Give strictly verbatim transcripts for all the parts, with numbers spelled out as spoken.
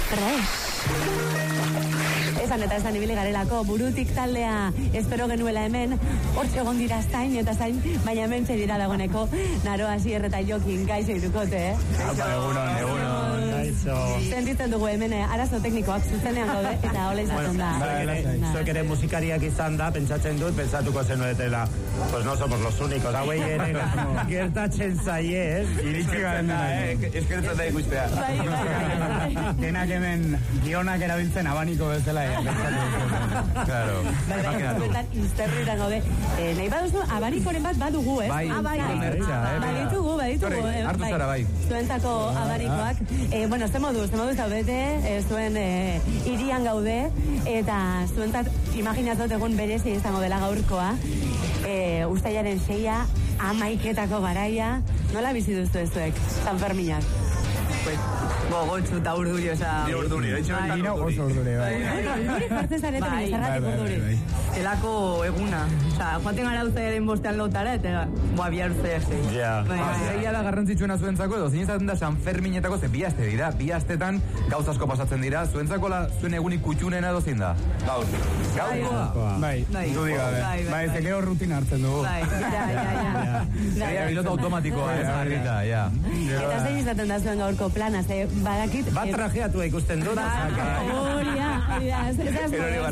Fresh. Esan eta esan ibili garelako burutik taldea espero genuela hemen, hortxe egon dira zain eta zain, baina hemen dira dagoeneko Naroa Asier eta Jokin gaixo irukote, eh? Egunon, egunon. Sentitzen dugu hemen arazo teknikoak zuzenean gaude eta hola izaten da. Zuek ere musikariak izan da, pentsatzen dut, pentsatuko zenuetela, pues no somos los únicos, hauei ere gertatzen zaie, ez? Iritsi garen da, eh? Eskertzen da ikustea. Denak hemen gionak erabiltzen abaniko bezala, eh? Claro. Bai, izterritan gaude. Nahi baduzu, abanikoren bat badugu, ez? Bai, baditugu, baditugu. Hartu zara, bai. Zuentzako abanikoak. Bueno, ze modu, ze modu zaudete, zuen irian gaude, eta zuentzat imaginatot egun berezi izango dela gaurkoa, ustailaren seia, amaiketako garaia, nola bizi duzu ezuek, San Ferminak? Pues, gogotxu eta urduri, oza... Ni urduri, haitxe betan urduri. urduri, bai. Urduri jartzen zareten, zerratik urduri. Elako eguna. Oza, joaten gara uzaiaren bostean lotara, eta boa bihar uzai arte. Ja. Egia da garrantzitsuena zuentzako, edo zin izaten da San Ferminetako, ze bi aste dira, bi astetan gauz asko pasatzen dira, zuentzako la, zuen egunik kutxunena edo zin da? Gaur. Gaurkoa? Bai, dudi gabe. Bai, ze leo rutina hartzen dugu. Bai, ja, ja, ja. Egia, piloto automatikoa, ez garrita, ja. Eta zein izaten da zuen gaurko plana, ze badakit... Bat trajeatua ikusten dut. Horia, horia, ez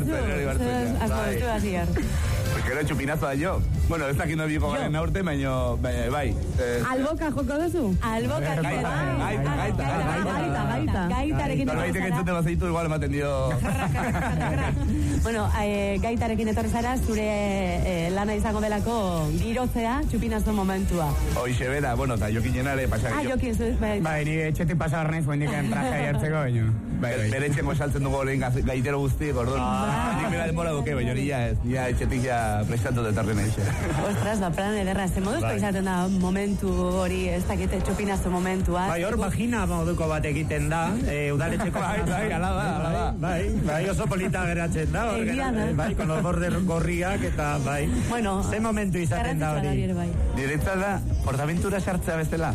azko duzu, Gero txupinazo da jo. Bueno, ez dakit nobiko garen aurte, baina bai. Alboka joko duzu? Alboka. Gaita, gaita, gaita. Gaita, gaita. Gaitarekin Norbaitek entzuten bazaitu igual ematen dio... Bueno, gaitarekin etorri zara, zure lana izango delako girotzea, txupinazo momentua. Hoixe bera, bueno, eta jokin jenare pasak. Ah, jokin zu, bai. Bai, ni etxetik pasar naiz, buen diken traje jartzeko, baina. Bere etxengo saltzen dugu lehen gaitero guztiek, orduan. Nik bera denbora duke, baina hori ja ez. Ja etxetik ja prestatu detarri nahi xe. Ostras, ba, plan ederra, ze moduzko izaten da momentu hori, ez dakite txupinazo momentua. Bai, hor vagina moduko bat egiten da, udaletxeko... Bai, bai, ala da, ala da. Bai, bai, oso polita geratzen da. Bai, con los bordes gorriak eta bai. Bueno, ze momentu izaten da hori. Diretza da, portaventura sartzea bestela.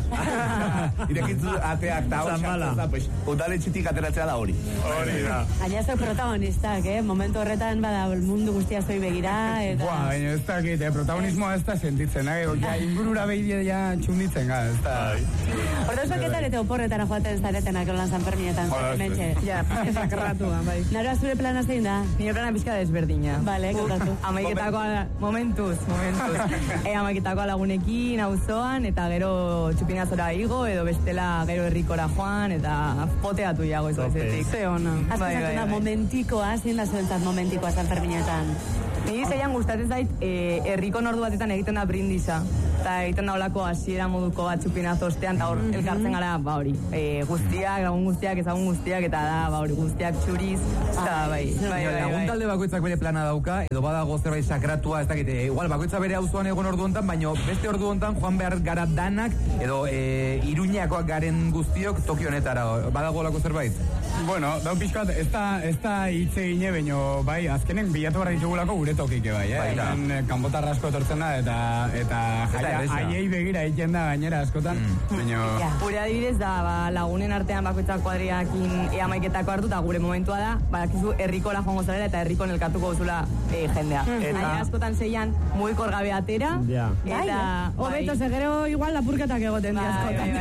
Irekitzu ateak da hori sartzea, pues, udaletxetik ateratzea da hori. Hori da. Aina zoi protagonistak, eh? Momentu horretan bada mundu guztia zoi begira, eta... Buah, baina ez da, eh, protagonismoa ez da sentitzen, eh? Ja, ingurura behide ja txunditzen, ga, ez da... Ordo esoketan eta oporretara joaten zaretenak olan San Ferminetan, mentxe. Ja, esakarratua, bai. Naroa zure plana zein da? Nire plana pizka desberdina. Vale, kontatu. Amaiketako momentuz, momentuz. E, amaiketako lagunekin, auzoan, eta gero txupinazora igo, edo bestela gero herrikora joan, eta poteatu jago ez bezetik. Ze hona. Azkazatzen da momentikoa, zein da zuentzat momentikoa San Ferminetan? Niri zeian gustatzen zait, herriko nordu batetan egiten da brindisa. Eta egiten da olako hasiera moduko bat txupinazo ostean, eta hor elkartzen gara, ba hori, guztiak, lagun guztiak, ezagun guztiak, eta da, ba hori, guztiak txuriz, eta bai, bai, bai. Lagun talde bakoitzak bere plana dauka, edo badago zerbait sakratua, ez dakit, igual, bakoitza bere auzoan egon ordu hontan, baina beste ordu hontan joan behar gara danak, edo Iruñakoak garen guztiok toki honetara, badago olako zerbait? Bueno, daun pixkat, ez da hitze gine, baina, bai, azkenen bilatu barra ditugulako gure tokike, bai, eh? Baina, kanbotarra asko etortzen da, eta, eta haiei begira egiten da gainera askotan, baina... Gure adibidez da, ba, lagunen artean bakoitzak kuadriakin eamaiketako hartu, eta gure momentua da, badakizu herrikola joango zarela, eta herrikon elkartuko duzula e, jendea. Baina askotan zeian mugikor gabe atera, eta... Hobeto, segero igual lapurketak egoten di askotan.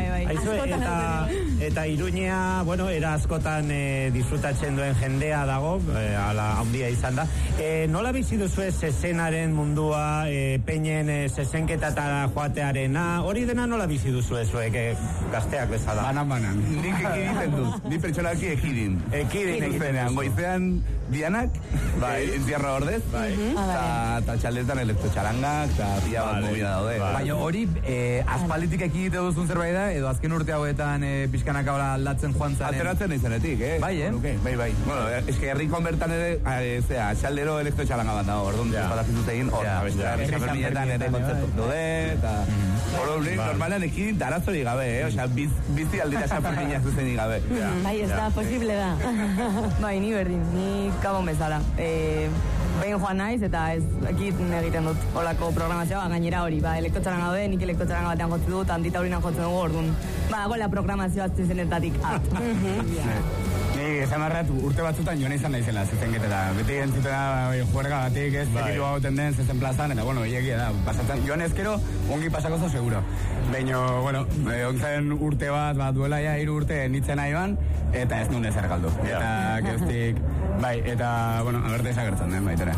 Eta, eta Iruña, bueno, era askotan e, disfrutatzen duen jendea dago, e, ala handia izan da. E, nola bizi duzu zezenaren mundua, e, peinen e, zezenketatara joatearena, hori dena nola bizi duzu ezuek e, gazteak bezala? Banan, banan. Nik ekiditen dut, ni pertsonalki ekidin. Ekidin egiten. Goizean dianak, bai, entierra ordez, bai, eta txaldetan elektrotxarangak, eta pila bat movida daude. Baina hori, aspalditik ekidite duzun zerbait da, edo azken urte hauetan pixkanak abra aldatzen joan zaren. Ateratzen izanetik, eh? Bai, eh? Bai, bai. Bueno, eske herrikon bertan ere, zera, txaldero elektrotxaranga bat dago, orduan, badakizut egin, hor, abestea, San ere kontzertu dode, eta... Hori, normalan ekidin tarazori gabe, eh? Osea, bizi aldita San Ferminak zuzenik gabe. Bai, ez da, posible da. Bai, ni berdin, ni kabon bezala. Behin joan naiz, eta ez ekiten egiten dut olako programazioa, gainera hori, ba, elektrotxaran gaude, nik elektrotxaran batean jotzen dut, handita horinan jotzen dugu, orduan, ba, gola programazioa zezenetatik at. Ni Esan barrat, urte batzutan joan izan naizela, zezenketera. Beti entzutena juerga batik, ez, zekiru gauten den, zezen plazan, eta, bueno, egia da, pasatzen. Joan ezkero, ongi pasako zo, seguro. Baina, bueno, ontzen urte bat, bat duela ja, hiru urte nintzen nahi ban, eta ez nun ezer galdu. Eta, geostik, bai, eta, bueno, aberte esagertzen den, baitera.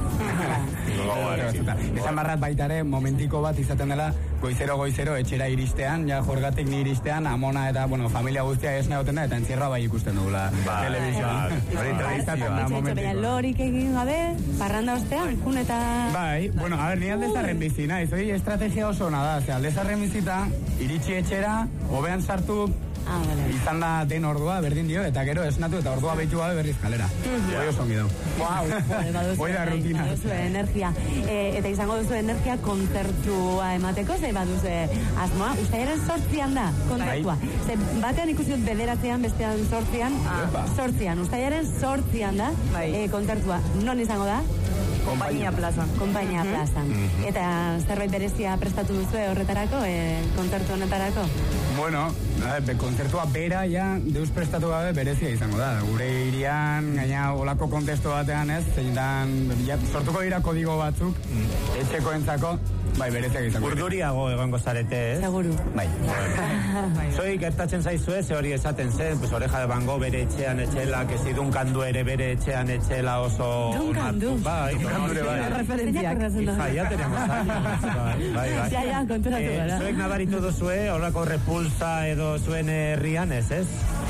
Esan barrat baitare, momentiko bat izaten dela, goizero-goizero etxera iristean, ja jorgatik ni iristean, amona eta, bueno, familia guztia esna goten da, eta entzierra bai ikusten dugula telebizioan. Baina lorik egin gabe, parranda ostean, kun eta... Bai, bueno, a ver, ni aldezarren bizi, nahi, zoi estrategia oso nada, ose, aldezarren bizita, iritsi etxera, hobean sartu, Ah, vale. Izan da den ordua, berdin dio, eta gero esnatu, eta ordua behitu gabe berriz kalera. Hoi oso ongi dau. Hoi da rutina. Baduzu energia. E, eta izango duzu energia kontzertua emateko, ze baduzu asmoa. Uztailaren sortzian da, kontzertua. Ze batean ikusi dut bederatzean, bestean sortzian. Sortzian, uztailaren sortzian da, e, kontzertua. Non izango da? Kompainia plazan. Kompainia plazan. Eta zerbait berezia prestatu duzu horretarako, e, kontzertu honetarako? Bueno, be, kontzertua bera ja deus prestatu gabe berezia izango da. Gure irian, gaina olako kontestu batean ez, zein dan, ja, sortuko dira kodigo batzuk, etxeko entzako, bai, bereziak izango. Urduriago egongo zarete, ez? Seguru. Bai. Zoi gertatzen zaizue, ze hori esaten zen, pues oreja de bango bere etxean etxela, que si dunkandu ere bere etxean etxela oso... Dunkandu. Bai, dunkandu ere bai. Referentziak. Hija, ya tenemos años. Bai, bai, bai. Ja, ja, konturatu gara. Zuek nabaritu duzue, horrako repulsa edo zuen herrian, ez, ez?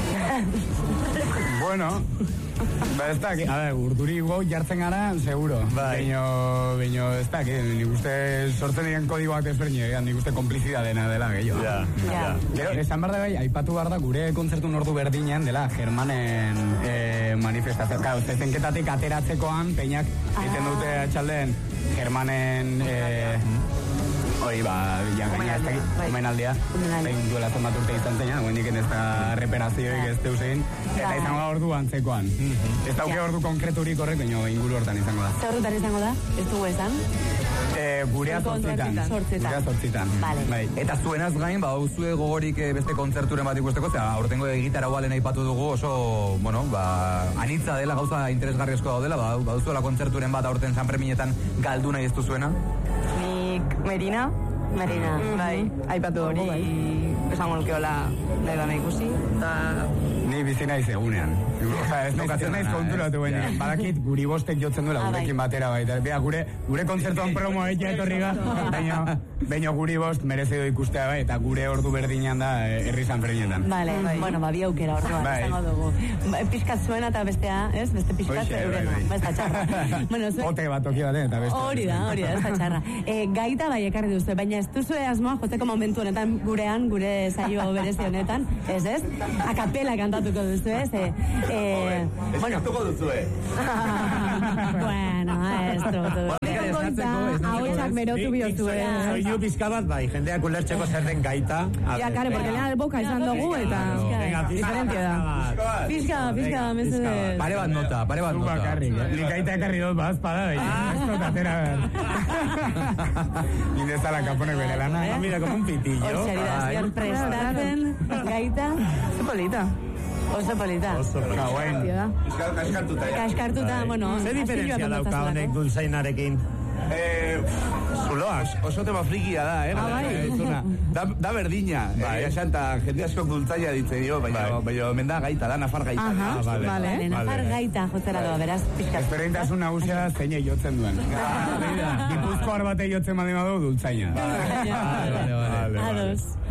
Bueno... Ba, ez da, a ver, urduri go jartzen gara, seguro. Beino, beino, ez da, nik uste sortzen diren kodigoak ezberdin, nik uste komplizidadena dela, gehiago. Ja, ja. Gero, esan behar da bai, aipatu behar da, gure kontzertu nordu berdinen dela, Germanen eh, manifestazio. Claro, zezenketatik ateratzekoan, peinak, egiten dute atxalden, Germanen... Eh, Hoi, ba, ja, gaina ez da, omenaldia. Zein duela zonbat urte izan zeina, guendik ez da reparazioik ez deusegin. Eta izango da ordu antzekoan. Ez dauke ordu konkreturik horrek, baina inguru hortan izango da. Zer horretan izango da? Ez dugu esan? Gurea zortzitan. Gurea zortzitan. Eta zuenaz gain, ba, hauzue gogorik beste kontzerturen bat ikusteko, zera, aurtengo egitara gualen aipatu dugu oso, bueno, ba, anitza dela, gauza interesgarri asko daudela, ba, hauzuela kontzerturen bat aurten San Ferminetan galdu nahi ez duzuena? Nik Merina. Marina. Bai, aipatu hori, esango nukeola nahi dana ikusi. Ni bizi naiz egunean. Osa, ez nukatzen naiz konturatu baina. Badakit guri bostek jotzen duela gurekin batera baita. Bea, gure, gure kontzertuan promo egitea etorri ga, baina, baina guri bost merezi du ikustea bai, eta gure ordu berdinean da herri San Ferminetan. Vale, bueno, ba, bi aukera orduan, esango dugu. Piskat zuena eta bestea, ez? Beste piskat eurena, ez da txarra. Pote bat toki baten eta beste. Hori da, hori da, ez da txarra. Gaita bai ekarri duzu, baina ez duzu asmoa joteko momentu honetan gurean, gure saio berezi honetan, ez ez? Akapela kantatuko duzu, ez? Eskartuko duzu, eh? Bueno, ez duzu. Ahotsak berotu bihotzu, eh? Soinu pizka bat, bai, jendeak ulertzeko zer den gaita. Ja, kare, porque lehen boka izan dugu, eta... diferentia da. Pizka, pizka, mesedez. Pare bat nota, pare bat nota. Nik gaita ekarri dut, ba, azpada, ez dut atera. Indezala kaponek bere lana. Mira, como un pitillo. Hori da, zior prestatzen, gaita. Oso polita. Oso polita. Oso polita. Kaskartuta, ja. Kaskartuta, bueno. Ze diferentzia dauka honek dulzainarekin? Zuloak. Oso tema frikia da, eh? Da, da berdina. Eh, Xanta, jende asko dultzaia ditzen dio, baina menda gaita, da nafar gaita. Aha, vale. Vale, nafar gaita jotzera doa, beraz, pixkat. Esperintasun nagusia zeine jotzen duen. Gipuzkoar bate jotzen badima du dultzaina. Ados.